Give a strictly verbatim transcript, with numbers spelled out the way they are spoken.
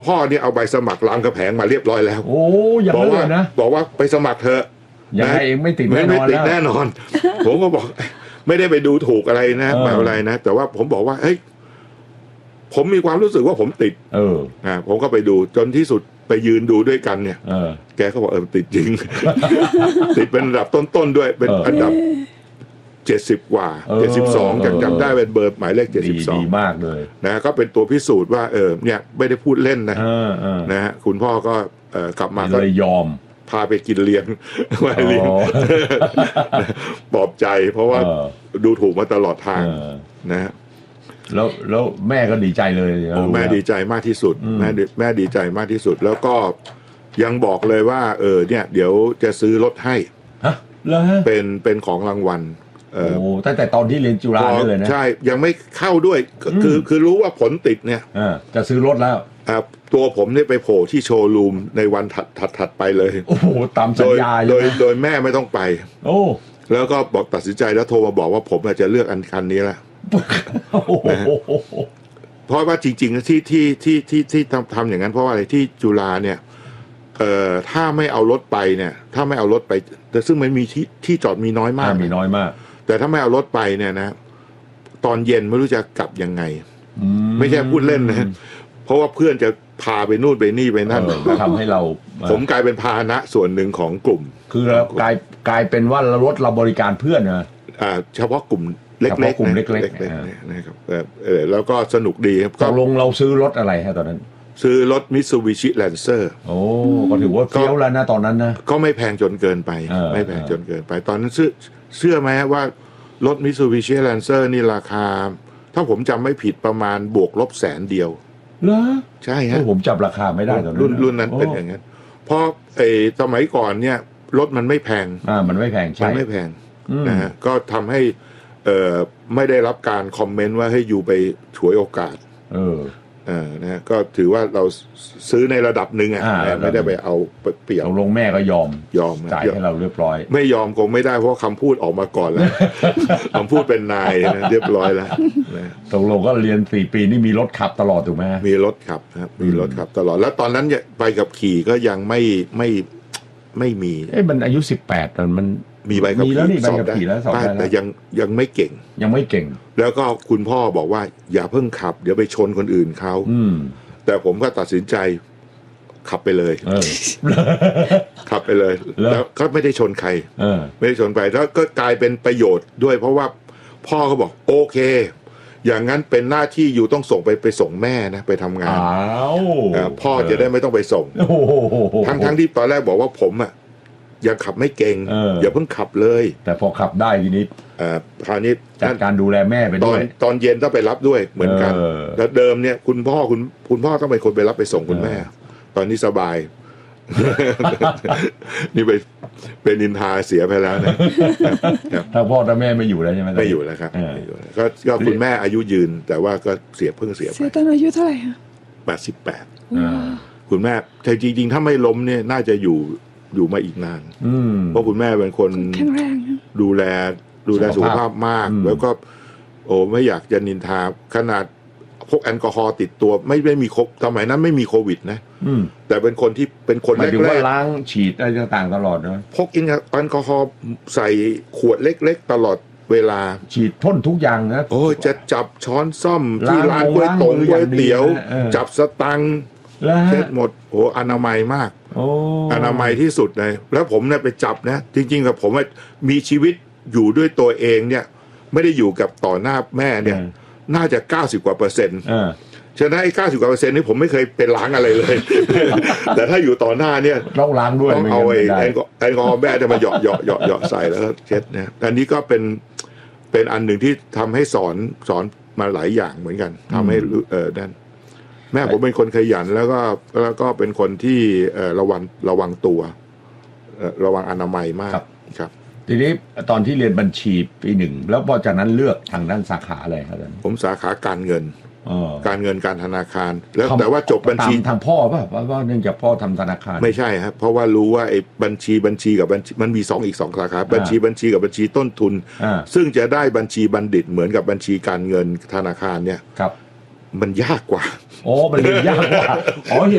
พ่อเนี่ยเอาใบสมัครรามกำแหงมาเรียบร้อยแล้วโอ้ยังไม่เลยนะบอกว่าไปสมัครเถอะยังไงเองไม่ติดแน่นอนไม่ติดแน่นอนผมก็บอกไม่ได้ไปดูถูกอะไรนะแบบอะไรนะแต่ว่าผมบอกว่าเฮ้ยผมมีความรู้สึกว่าผมติดเอออ่าผมก็ไปดูจนที่สุดไปยืนดูด้วยกันเนี่ยเออแกก็บอกเออติดจริง ติดเป็นอันดับต้นๆด้วยเป็นอันดับเจ็ดสิบกว่าเจ็ดสิบสองจำได้เป็นเบอร์หมายเลขเจ็ดสิบสองดีมากเลยนะก็เป็นตัวพิสูจน์ว่าเออเนี่ยไม่ได้พูดเล่นนะนะฮะคุณพ่อก็เอ่อกลับมาก็เลยยอมพาไปกินเลี้ยงมาเลี้ยงปลอบใจเพราะว่าดูถูกมาตลอดทางนะฮะแล้วแล้วแม่ก็ดีใจเลยโอ้แม่ดีใจมากที่สุดแม่แม่ดีใจมากที่สุดแล้วก็ยังบอกเลยว่าเออเนี่ยเดี๋ยวจะซื้อรถให้ฮะแล้วเป็นเป็นของรางวัลโอ้ตั้งแต่ตอนที่เรียนจุฬาเลยนะใช่ยังไม่เข้าด้วยคือคือรู้ว่าผลติดเนี่ยจะซื้อรถแล้วครับตัวผมเนี่ยไปโผล่ที่โชว์รูมในวันถัดถัดถัดไปเลยโอ้โหตามสัญญาโดยโดยแม่ไม่ต้องไปโอ้แล้วก็บอกตัดสินใจแล้วโทรมาบอกว่าผมจะเลือกอันคันนี้ละเพราะว่าจริงๆที่ที่ที่ที่ที่ทำทำอย่างนั้นเพราะว่าอะไรที่จุฬาเนี่ยเอ่อถ้าไม่เอารถไปเนี่ยถ้าไม่เอารถไปแต่ซึ่งมันมีที่ที่จอดมีน้อยมากมีน้อยมากแต่ถ้าไม่เอารถไปเนี่ยนะตอนเย็นไม่รู้จะกลับยังไงไม่ใช่พูดเล่นนะเพราะว่าเพื่อนจะพาไปนู่นไปนี่ไปนั่นทำให้เราผมกลายเป็นพาหนะส่วนหนึ่งของกลุ่มคือเรากลายกลายเป็นว่ารถเราบริการเพื่อนนะอ่าเฉพาะกลุ่มเล็กๆกลุ่มเล็กๆนะครับเออแล้วก็สนุกดีครับตกลงเราซื้อรถอะไรฮะตอนนั้นซื้อรถ Mitsubishi Lancer โอ้ก็ถือว่าเฟี้ยวแล้วนะตอนนั้นนะก็ไม่แพงจนเกินไปไม่แพงจนเกินไปตอนนั้นเชื่อเชื่อไหมว่ารถ Mitsubishi Lancer นี่ราคาถ้าผมจำไม่ผิดประมาณบวกลบแสนเดียวเหรอใช่ฮะผมจับราคาไม่ได้ตอนนั้นรุ่นรุ่นนั้นเป็นอย่างนั้นเพราะไอ้สมัยก่อนเนี่ยรถมันไม่แพงอ่ามันไม่แพงใช่มันไม่แพงนะฮะก็ทำให้เอ่อไม่ได้รับการคอมเมนต์ว่าให้อยู่ไปฉวยโอกาสเออเออนะก็ถือว่าเราซื้อในระดับหนึ่งอ่ะไม่ได้ไปเอาเปรียบลงแม่ก็ยอมยอมจ่ายให้เราเรียบร้อยไม่ยอมคงไม่ได้เพราะคำพูดออกมาก่อนแล้วคำพูดเป็นนายนะเรียบร้อยแล้วนะตกลงก็เรียนสี่ปีนี่มีรถขับตลอดถูกไหมมีรถขับครับมีรถขับตลอดแล้วตอนนั้นไปกับขี่ก็ยังไม่ไม่ไม่มีเอ้มันอายุสิบแปดตอนมันมีใบขับขี่สอบได้แต่ยังยังไม่เก่งยังไม่เก่งแล้วก็คุณพ่อบอกว่าอย่าเพิ่งขับเดี๋ยวไปชนคนอื่นเขาแต่ผมก็ตัดสินใจขับไปเลยขับไปเลยแล้วก็ไม่ได้ชนใครไม่ได้ชนใครแล้วก็กลายเป็นประโยชน์ด้วยเพราะว่าพ่อเขาบอกโอเคอย่างนั้นเป็นหน้าที่อยู่ต้องส่งไปไปส่งแม่นะไปทำงานพ่อจะได้ไม่ต้องไปส่งทั้งทั้งที่ตอนแรกบอกว่าผมอ่ะยังขับไม่เก่งอย่าเพิ่งขับเลยแต่พอขับได้ทีนี้คราวนี้จัดการดูแลแม่ไปด้วยตอนเย็นต้องไปรับด้วยเหมือนกันแล้วเดิมเนี่ยคุณพ่อคุณคุณพ่อต้องเป็นคนไปรับไปส่งคุณแม่ตอนนี้สบายนี่ไปเป็นนินทาเสียไปแล้วนะถ้าพ่อถ้าแม่ไม่อยู่แล้วใช่ไหมไม่อยู่แล้วครับก็ก็คุณแม่อายุยืนแต่ว่าก็เสียเพิ่งเสียไปเสียตอนอายุเท่าไหร่คะแปดสิบแปดคุณแม่แต่จริงๆถ้าไม่ล้มเนี่ยน่าจะอยู่อยู่มาอีกนานเพราะคุณแม่เป็นคนดูแลดูแลสุขภาพมากแล้วก็โอ้ไม่อยากจะนินทาขนาดพกแอลกอฮอล์ติดตัวไม่ไม่มีสมัยนั้นไม่มีโควิดนะแต่เป็นคนที่เป็นคนแรกๆว่าล้างฉีดอะไรต่างๆตลอดนะพกแอลกอฮอล์ใส่ขวดเล็กๆตลอดเวลาฉีดพ่นทุกอย่างนะโอ้จะจับช้อนซ่อมที่ร้านก๋วยตงก๋วยเตี๋ยวจับสตังค์เช็ดหมดโอ้อนามัยมากอนามัยที่สุดเลยแล้วผมเนี่ยไปจับนะจริงๆกับผมมีชีวิตอยู่ด้วยตัวเองเนี่ยไม่ได้อยู่กับต่อหน้าแม่เนี่ยน่าจะเก้าสิบกว่าเปอร์เซ็นต์ฉะนั้นไอ้เก้าสิบกว่าเปอร์เซ็นต์นี่ผมไม่เคยเป็นล้างอะไรเลยแต่ถ้าอยู่ต่อหน้าเนี่ยต้องล้างด้วยต้องเอาไอ้แอลกอฮอล์แม่จะมาเหยาะเหยาะเหยาะเหยาะใส่แล้วก็เช็ดนะอันนี้ก็เป็นเป็นอันหนึ่งที่ทำให้สอนสอนมาหลายอย่างเหมือนกันทำให้เออนั่นแม่ผมเป็นคนขยันแล้วก็แล้วก็เป็นคนที่ระวังระวังตัวระวังอนามัยมากครับทีนี้ตอนที่เรียนบัญชีปีหนึ่งแล้วพอจากนั้นเลือกทางด้านสาขาอะไรครับผมสาขาการเงินการเงินการธนาคารแล้วแต่ว่าจบบัญชีทางพ่อป่ะว่าเนื่องจากพ่อทำธนาคารไม่ใช่ครับเพราะว่ารู้ว่าไอ้บัญชีบัญชีกับบัญชีมันมีสองอีกสองสาขาบัญชีบัญชีกับบัญชีต้นทุนซึ่งจะได้บัญชีบัณฑิตเหมือนกับบัญชีการเงินธนาคารเนี่ยครับมันยากกว่าอ๋อมันยากกว่าอ๋อ